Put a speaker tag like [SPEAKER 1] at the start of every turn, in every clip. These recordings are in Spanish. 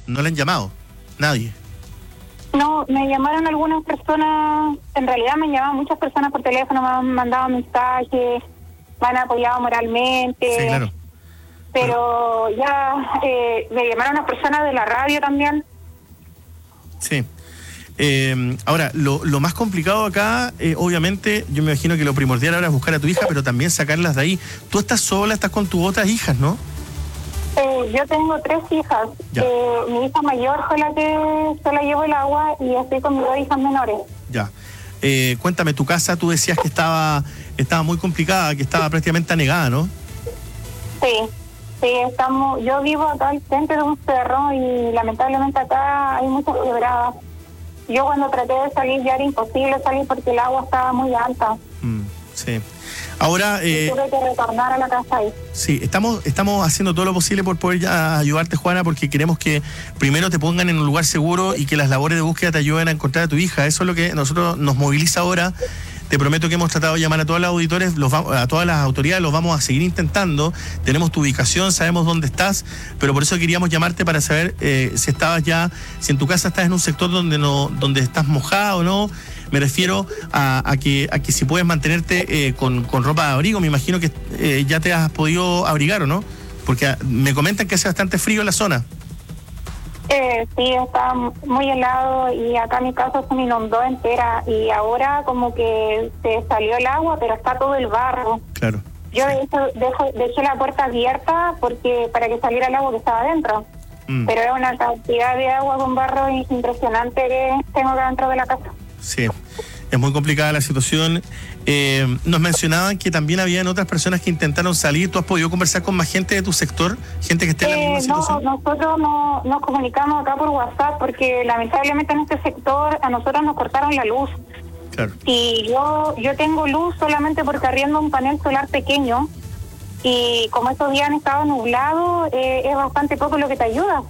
[SPEAKER 1] ¿No le han llamado? Nadie.
[SPEAKER 2] No, me llamaron algunas personas, en realidad me llamaban muchas personas por teléfono, me han mandado mensajes, me han apoyado moralmente.
[SPEAKER 1] Sí, claro.
[SPEAKER 2] Pero ya me llamaron unas personas de la radio también.
[SPEAKER 1] Sí. Ahora, lo más complicado acá, obviamente, yo me imagino que lo primordial ahora es buscar a tu hija, pero también sacarlas de ahí. Tú estás sola, estás con tus otras hijas, ¿no?
[SPEAKER 2] Yo tengo 3 hijas. Mi hija mayor fue la que se la llevó el agua y estoy con mis 2 hijas menores.
[SPEAKER 1] Ya. Cuéntame, tu casa, tú decías que estaba muy complicada, que estaba prácticamente anegada, ¿no?
[SPEAKER 2] Sí, yo vivo acá al centro de un cerro y lamentablemente acá hay muchas quebradas. Yo cuando traté de salir ya era imposible salir porque el agua estaba muy alta.
[SPEAKER 1] Sí. Ahora...
[SPEAKER 2] tuve que retornar a la casa ahí.
[SPEAKER 1] Sí, estamos haciendo todo lo posible por poder ya ayudarte, Juana, porque queremos que primero te pongan en un lugar seguro y que las labores de búsqueda te ayuden a encontrar a tu hija. Eso es lo que nosotros nos moviliza ahora. Te prometo que hemos tratado de llamar a todos los auditores, a todas las autoridades, los vamos a seguir intentando. Tenemos tu ubicación, sabemos dónde estás, pero por eso queríamos llamarte para saber si en tu casa estás en un sector donde estás mojada o no. Me refiero a que si puedes mantenerte con ropa de abrigo. Me imagino que ya te has podido abrigar, ¿o no? Porque me comentan que hace bastante frío en la zona.
[SPEAKER 2] Sí, está muy helado y acá mi casa se me inundó entera y ahora como que se salió el agua, pero está todo el barro.
[SPEAKER 1] Claro.
[SPEAKER 2] Yo de hecho dejé la puerta abierta para que saliera el agua que estaba adentro. Pero es una cantidad de agua con barro impresionante que tengo acá dentro de la casa.
[SPEAKER 1] Sí, es muy complicada la situación. Nos mencionaban que también habían otras personas que intentaron salir. ¿Tú has podido conversar con más gente de tu sector? ¿Gente que esté en la misma situación?
[SPEAKER 2] No, nosotros nos comunicamos acá por WhatsApp porque lamentablemente en este sector a nosotros nos cortaron la luz.
[SPEAKER 1] Claro.
[SPEAKER 2] Y yo tengo luz solamente porque arriendo un panel solar pequeño y como estos días han estado nublados, es bastante poco lo que te ayuda.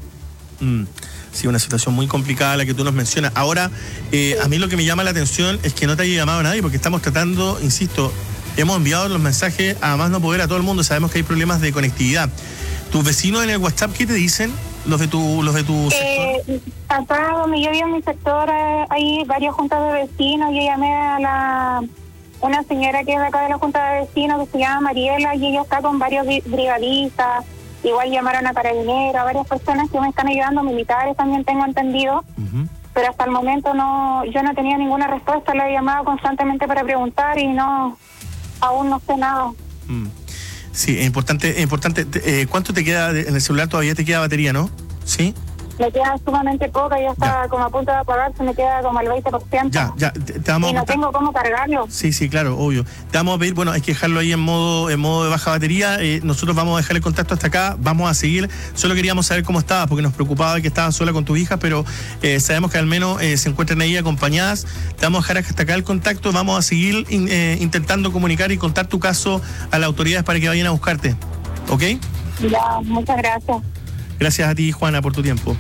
[SPEAKER 1] Sí, una situación muy complicada la que tú nos mencionas. Ahora, a mí lo que me llama la atención es que no te haya llamado nadie, porque estamos tratando, insisto, hemos enviado los mensajes a más no poder a todo el mundo. Sabemos que hay problemas de conectividad. ¿Tus vecinos en el WhatsApp qué te dicen? Los de tu sector.
[SPEAKER 2] Acá donde yo vivo en mi sector hay varias juntas de vecinos. Yo llamé a una señora que es de acá de la junta de vecinos que se llama Mariela y ella está con varios brigadistas. Igual llamaron a carabineros, a varias personas que me están ayudando, militares también tengo entendido, pero hasta el momento yo no tenía ninguna respuesta, le he llamado constantemente para preguntar y aún no sé nada.
[SPEAKER 1] Sí, es importante. ¿Cuánto te queda en el celular? Todavía te queda batería, ¿no? ¿Sí?
[SPEAKER 2] Me queda sumamente poca, ya está como a punto de apagarse, me queda como el 20%.
[SPEAKER 1] Ya, te vamos
[SPEAKER 2] y no tengo cómo cargarlo.
[SPEAKER 1] Sí, claro, obvio. Te vamos a pedir, hay que dejarlo ahí en modo de baja batería. Nosotros vamos a dejar el contacto hasta acá, vamos a seguir. Solo queríamos saber cómo estabas, porque nos preocupaba que estabas sola con tus hijas, pero sabemos que al menos se encuentran ahí acompañadas. Te vamos a dejar hasta acá el contacto, vamos a seguir intentando comunicar y contar tu caso a las autoridades para que vayan a buscarte. ¿Ok?
[SPEAKER 2] Ya, muchas gracias.
[SPEAKER 1] Gracias a ti, Juana, por tu tiempo.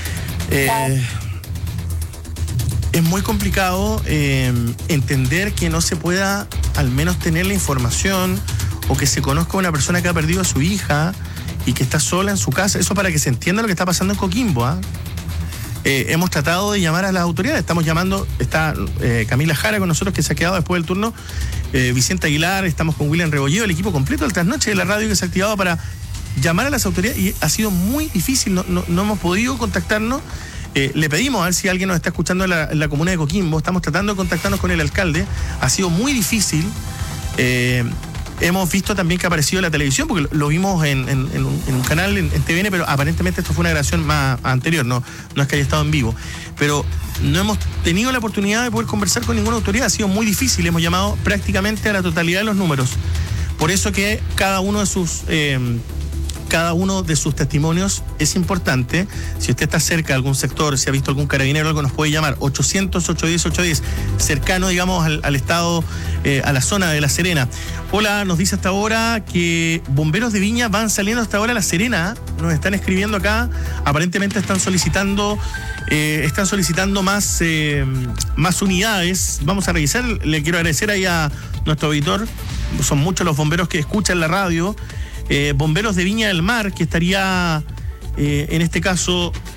[SPEAKER 1] Es muy complicado entender que no se pueda al menos tener la información o que se conozca a una persona que ha perdido a su hija y que está sola en su casa. Eso para que se entienda lo que está pasando en Coquimbo. Hemos tratado de llamar a las autoridades. Estamos llamando, está Camila Jara con nosotros, que se ha quedado después del turno, Vicente Aguilar, estamos con William Rebolledo, el equipo completo del Trasnoche de la radio que se ha activado para llamar a las autoridades y ha sido muy difícil, no hemos podido contactarnos. Le pedimos a ver si alguien nos está escuchando en la comuna de Coquimbo. Estamos tratando de contactarnos con el alcalde. Ha sido muy difícil. Hemos visto también que ha aparecido en la televisión, porque lo vimos en un canal en TVN, pero aparentemente esto fue una grabación más anterior, no es que haya estado en vivo. Pero no hemos tenido la oportunidad de poder conversar con ninguna autoridad. Ha sido muy difícil. Hemos llamado prácticamente a la totalidad de los números. Por eso que cada uno de sus testimonios es importante. Si usted está cerca de algún sector, si ha visto algún carabinero o algo, nos puede llamar 800-810-810, cercano, digamos, al estado, a la zona de La Serena. Hola, nos dice hasta ahora que bomberos de Viña van saliendo hasta ahora a La Serena. Nos están escribiendo acá. Aparentemente están solicitando más unidades. Vamos a revisar. Le quiero agradecer ahí a nuestro auditor. Son muchos los bomberos que escuchan la radio. Bomberos de Viña del Mar, que estaría en este caso